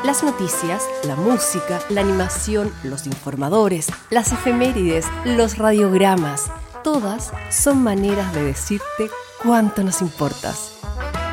Las noticias, la música, la animación, los informadores, las efemérides, los radiogramas, todas son maneras de decirte cuánto nos importas.